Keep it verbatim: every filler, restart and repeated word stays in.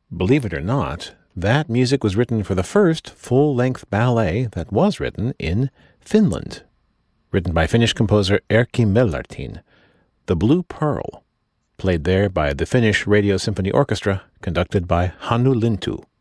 Believe it or not, that music was written for the first full-length ballet that was written in Finland, written by Finnish composer Erkki Mellartin, The Blue Pearl, played there by the Finnish Radio Symphony Orchestra, conducted by Hannu Lintu.